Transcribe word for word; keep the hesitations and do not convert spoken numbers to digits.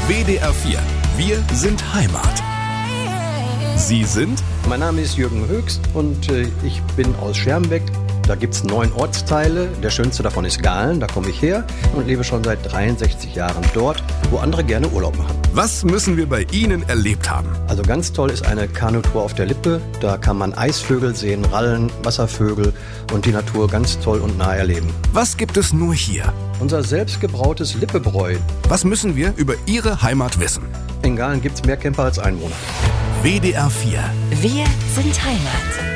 W D R vier. Wir sind Heimat. Sie sind? Mein Name ist Jürgen Höchst und äh, ich bin aus Schermbeck. Da gibt es neun Ortsteile. Der schönste davon ist Gahlen, da komme ich her und lebe schon seit dreiundsechzig Jahren dort, wo andere gerne Urlaub machen. Was müssen wir bei Ihnen erlebt haben? Also ganz toll ist eine Kanutour auf der Lippe. Da kann man Eisvögel sehen, Rallen, Wasservögel und die Natur ganz toll und nah erleben. Was gibt es nur hier? Unser selbstgebrautes Lippebräu. Was müssen wir über Ihre Heimat wissen? In Gahlen gibt es mehr Camper als Einwohner. W D R vier. Wir sind Heimat.